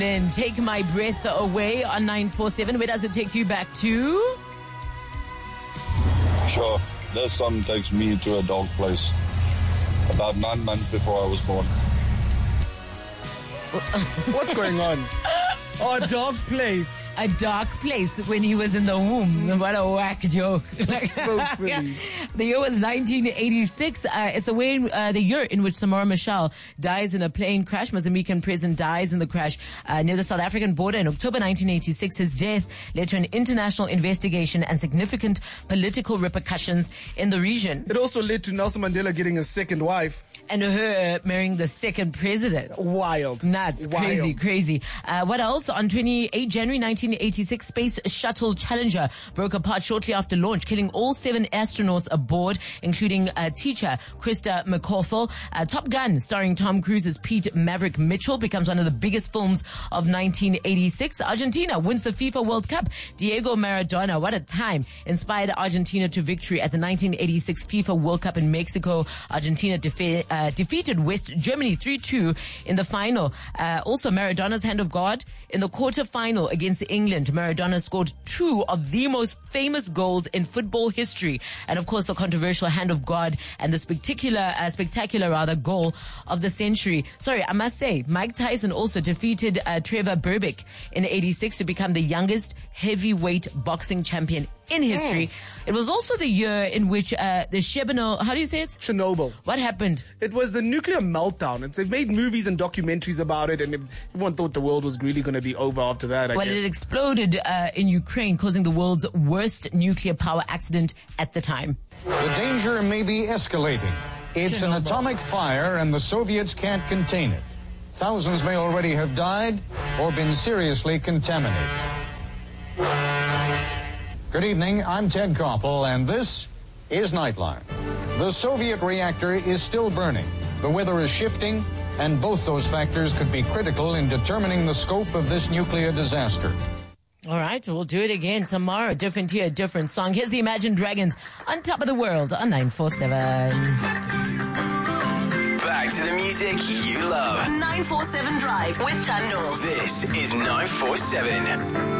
Then Take My Breath Away on 947. Where does it take you back to? Sure. This song takes me to a dark place. About 9 months before I was born. What's going on? Oh, a dark place. A dark place when he was in the womb. What a whack joke. So silly. The year was 1986. It's the year in which Samora Machel dies in a plane crash. Mozambican president dies in the crash near the South African border in October 1986. His death led to an international investigation and significant political repercussions in the region. It also led to Nelson Mandela getting a second wife. And her marrying the second president. Wild. Nuts. Wild. Crazy. What else? On 28 January 1986, Space Shuttle Challenger broke apart shortly after launch, killing all 7 astronauts aboard, including teacher Krista McCawthorne. Top Gun, starring Tom Cruise as Pete Maverick Mitchell, becomes one of the biggest films of 1986. Argentina wins the FIFA World Cup. Diego Maradona, what a time, inspired Argentina to victory at the 1986 FIFA World Cup in Mexico. Argentina defeated West Germany 3-2 in the final. Also, Maradona's Hand of God in the quarter-final against England. Maradona scored 2 of the most famous goals in football history. And of course, the controversial Hand of God and the spectacular goal of the century. Sorry, I must say, Mike Tyson also defeated Trevor Berbick in 86 to become the youngest heavyweight boxing champion in history. It was also the year in which the Chernobyl, how do you say it? Chernobyl. What happened? It was the nuclear meltdown. They've made movies and documentaries about it, and everyone thought the world was really going to be over after that, I guess. It exploded in Ukraine, causing the world's worst nuclear power accident at the time. The danger may be escalating. It's an atomic fire, and the Soviets can't contain it. Thousands may already have died or been seriously contaminated. Good evening, I'm Ted Koppel, and this is Nightline. The Soviet reactor is still burning. The weather is shifting, and both those factors could be critical in determining the scope of this nuclear disaster. All right, we'll do it again tomorrow. Different year, different song. Here's the Imagine Dragons on Top of the World on 947. Back to the music you love. 947 Drive with Tando. This is 947.